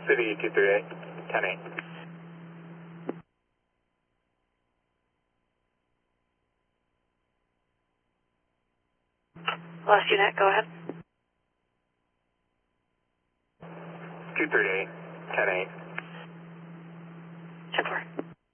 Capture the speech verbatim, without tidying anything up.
City two three eight, ten eight. Last unit, go ahead. two three eight, ten eight. ten four.